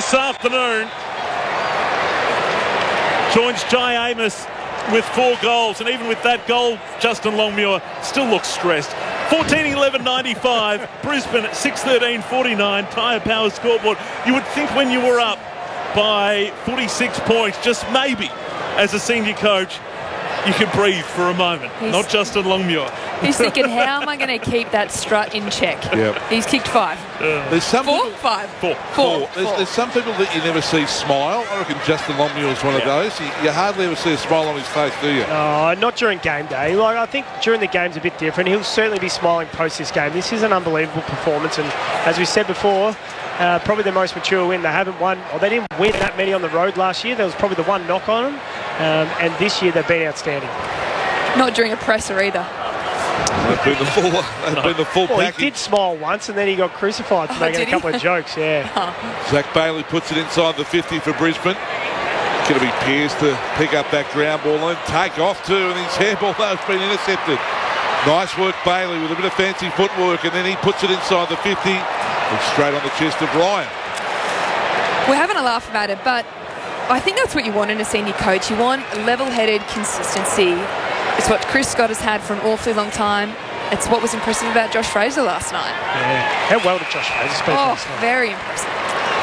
this afternoon joins Jai Amos with 4 goals, and even with that goal, Justin Longmuir still looks stressed. 14-11-95, Brisbane 6-13-49, Tyre Power scoreboard. You would think when you were up by 46 points, just maybe, as a senior coach, you could breathe for a moment. Not Justin Longmuir. He's thinking, how am I going to keep that strut in check? Yep. He's kicked 5. There's some 4? people, 5? 4. There's some people that you never see smile. I reckon Justin Longmuir is one of those. You hardly ever see a smile on his face, do you? Not during game day. Like, I think during the game's a bit different. He'll certainly be smiling post this game. This is an unbelievable performance, and as we said before, probably the most mature win. They haven't won, or they didn't win that many on the road last year. There was probably the one knock on them, and this year they've been outstanding. Not during a presser either. They've been the full Well, package. he did smile once, and then he got crucified for making a couple of jokes, Zach Bailey puts it inside the 50 for Brisbane. Going to be Pearce to pick up that ground ball and take off too, and his handball has been intercepted. Nice work, Bailey, with a bit of fancy footwork, and then he puts it inside the 50 and straight on the chest of Ryan. We're having a laugh about it, but I think that's what you want in a senior coach. You want level-headed consistency. It's what Chris Scott has had for an awfully long time. It's what was impressive about Josh Fraser last night. Yeah, how well did Josh Fraser speak last night? Very impressive.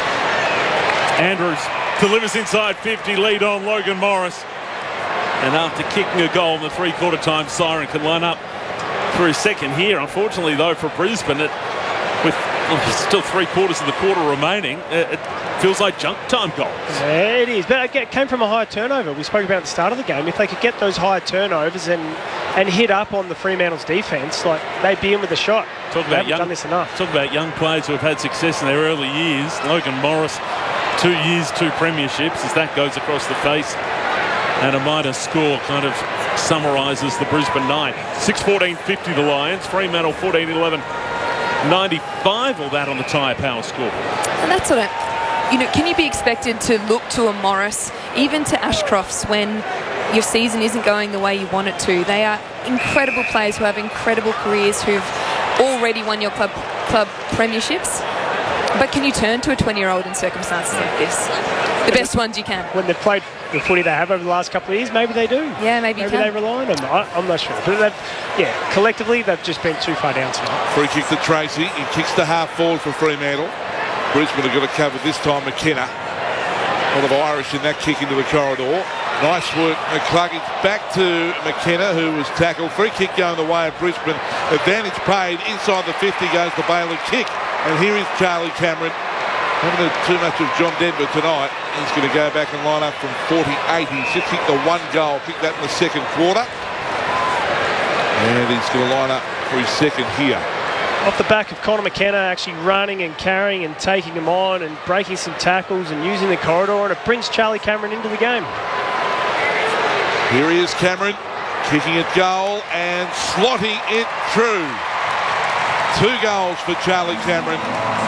Andrews delivers inside 50, lead on Logan Morris. And after kicking a goal in the three-quarter time, Siren can line up for his second here. Unfortunately, though, for Brisbane, with still 3/4 of the quarter remaining, it feels like junk time goals. Yeah, it is. But it came from a high turnover. We spoke about at the start of the game. If they could get those high turnovers and hit up on the Fremantle's defence, like, they'd be in with a shot. Talk about done this enough. Talk about young players who have had success in their early years. Logan Morris, 2 years, 2 premierships, as that goes across the face. And a minor score kind of summarises the Brisbane night. 6-14-50 the Lions. Fremantle 14-11-95, all that on the Tyre Power score. And that's what can you be expected to look to a Morris, even to Ashcrofts, when your season isn't going the way you want it to? They are incredible players who have incredible careers, who've already won your club premierships. But can you turn to a 20-year-old in circumstances like this? The best ones you can. When they've played the footy they have over the last couple of years, maybe they do. Yeah, maybe they rely on them. I'm not sure. But collectively, they've just been too far down tonight. Free kick to Tracy. He kicks to half forward for Fremantle. Brisbane have got it covered this time. McKenna. A lot of Irish in that kick into the corridor. Nice work, McCluggage. Back to McKenna, who was tackled. Free kick going the way of Brisbane. Advantage paid. Inside the 50 goes the Bailey kick. And here is Charlie Cameron. Having too much of John Denver tonight. He's going to go back and line up from 48. He's just kicked the 1 goal. Kicked that in the second quarter. And he's going to line up for his second here. Off the back of Connor McKenna actually running and carrying and taking him on and breaking some tackles and using the corridor, and it brings Charlie Cameron into the game. Here he is, Cameron, kicking it goal and slotting it through. 2 goals for Charlie Cameron.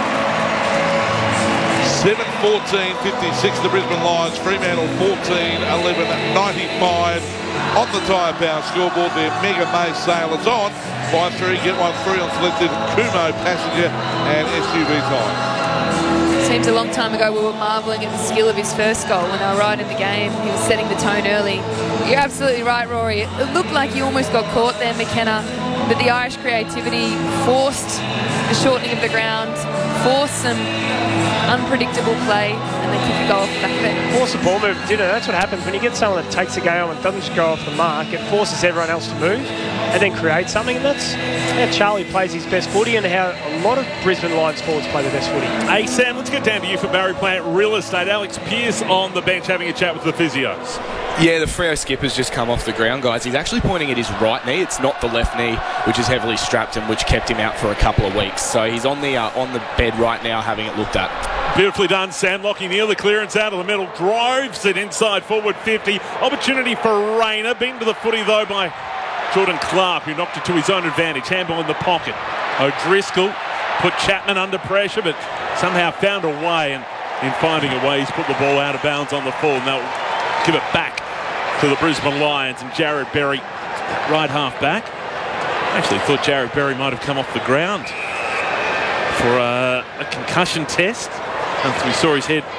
7-14-56 the Brisbane Lions. Fremantle 14-11-95 on the Tyre Power scoreboard. Their Mega May sale is on. Buy 3, get 1 free on selected Kumo passenger and SUV tyres. Seems a long time ago we were marvelling at the skill of his first goal when they were right in the game. He was setting the tone early. You're absolutely right, Rory. It looked like he almost got caught there, McKenna, but the Irish creativity forced the shortening of the ground, forced some unpredictable play, and they kick a goal off the back of it. Force the ball move, didn't it? That's what happens when you get someone that takes the game and doesn't just go off the mark. It forces everyone else to move and then create something, and that's how Charlie plays his best footy and how a lot of Brisbane Lions forwards play their best footy. Hey Sam, let's get down to you for Barry Plant Real Estate. Alex Pearce on the bench having a chat with the physios. Yeah, the Freo skipper's just come off the ground, guys. He's actually pointing at his right knee. It's not the left knee, which is heavily strapped and which kept him out for a couple of weeks. So he's on the bed right now having it looked at. Beautifully done, Sam. Lockie Neal, the clearance out of the middle, drives it inside forward 50. Opportunity for Rayner, beaten to the footy though by Jordan Clark, who knocked it to his own advantage. Handball in the pocket. O'Driscoll put Chapman under pressure, but somehow found a way, and in finding a way, he's put the ball out of bounds on the full, and they'll give it back to the Brisbane Lions. And Jared Berry, right half back. Actually thought Jared Berry might have come off the ground for a concussion test. After we saw his head